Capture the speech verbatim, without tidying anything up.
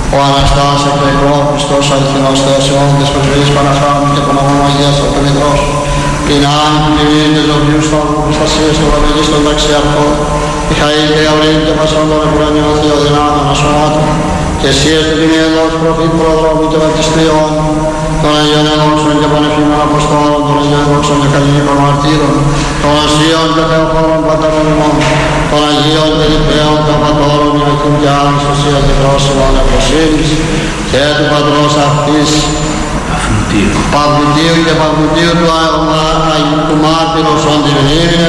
ο Αναστάς εκ του νεκρών Χριστός αληθινός Θεός ημών της προσβολής Παναχράμου και Παναγών Αγίας Αυτομητρός, την άνη του Κυρίου και ζωγιού στόχου προστασίας του Βαβελής των Ταξιαρχών, Μιχαήλ και Γαβρίλ και Πασόν των Επουρανιών Θεοδυνάτων ασωμάτων, και εσύ εις την Ιερός Προφήτ Προδρόμου και Βαπτιστριών, των Αγίων Ενόξων και Πανεφήμων Αποστόλων, των Αγίων Ενόξων και Καλλινικών Μαρτύρων, των Ασίων και Θεοχώρων Πατέρων ημών, των Αγίων και Λιπαίων και Πατώρων Ιωακήμ και άλλων σωσίας και πρόσημων εμπροσύνης, και του Πατρός αυτής Παυλουτίου και Παυλουτίου του Αγίου του Μάρτυρος ον τη μνήμη